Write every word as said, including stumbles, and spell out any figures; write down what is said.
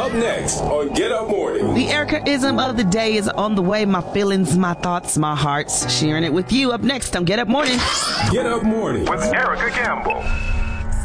Up next on Get Up Morning. The Erica-ism of the day is on the way. My feelings, my thoughts, my hearts. Sharing it with you. Up next on Get Up Morning. Get Up Morning with Erica Campbell.